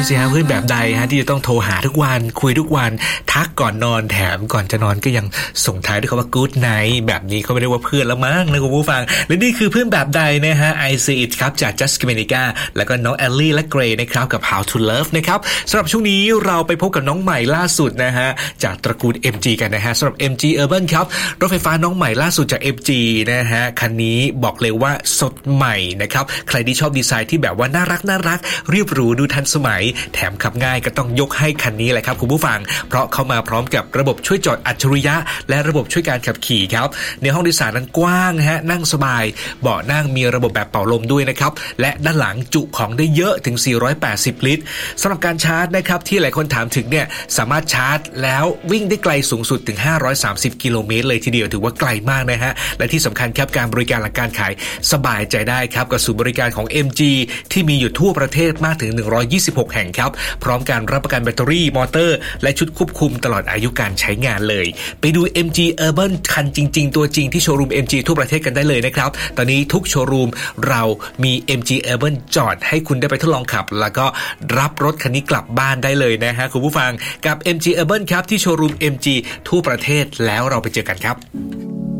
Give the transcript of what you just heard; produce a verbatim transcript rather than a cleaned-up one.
นั่นสิฮะเพื่อนแบบใดฮะที่จะต้องโทรหาทุกวันคุยทุกวันทักก่อนนอนแถมก่อนจะนอนก็ยังส่งท้ายด้วยคำว่า good night แบบนี้เขาไม่ได้ว่าเพื่อนแล้วมั้งนะคุณผู้ฟังและนี่คือเพื่อนแบบใดนะฮะ I See It ครับจาก Just Dominica แล้วก็น้องแอลลี่และเกรย์นะครับกับ How to Love นะครับสำหรับช่วงนี้เราไปพบกับน้องใหม่ล่าสุดนะฮะจากตระกูล เอ็ม จี กันนะฮะสำหรับ เอ็ม จี Urban ครับรถไฟฟ้าน้องใหม่ล่าสุดจาก เอ็ม จี นะฮะคันนี้บอกเลยว่าสดใหม่นะครับใครที่ชอบดีไซน์ที่แบบว่าน่ารักน่ารักเรียบหรูดูทันสมัยแถมขับง่ายก็ต้องยกให้คันนี้แหละครับคุณผู้ฟังเพราะเขามาพร้อมกับระบบช่วยจอดอัจฉริยะและระบบช่วยการขับขี่ครับในห้องโดยสารนั้นกว้างฮะนั่งสบายเบาะนั่งมีระบบแบบเป่าลมด้วยนะครับและด้านหลังจุของได้เยอะถึงสี่ร้อยแปดสิบลิตรสำหรับการชาร์จนะครับที่หลายคนถามถึงเนี่ยสามารถชาร์จแล้ววิ่งได้ไกลสูงสุดถึงห้าร้อยสามสิบกิโลเมตรเลยทีเดียวถือว่าไกลมากนะฮะและที่สำคัญครับการบริการหลังการขายสบายใจได้ครับกับศูนย์บริการของ เอ็ม จี ที่มีอยู่ทั่วประเทศมากถึงหนึ่งร้อยยี่สิบหกแห่งครับพร้อมการรับประกันแบตเตอรี่มอเตอร์และชุดควบคุมตลอดอายุการใช้งานเลยไปดู เอ็ม จี Urban คันจริงๆตัวจริงที่โชว์รูม เอ็ม จี ทั่วประเทศกันได้เลยนะครับตอนนี้ทุกโชว์รูมเรามี เอ็ม จี Urban จอดให้คุณได้ไปทดลองขับแล้วก็รับรถคันนี้กลับบ้านได้เลยนะฮะคุณผู้ฟังกับ เอ็ม จี Urban ครับที่โชว์รูม เอ็ม จี ทั่วประเทศแล้วเราไปเจอกันครับ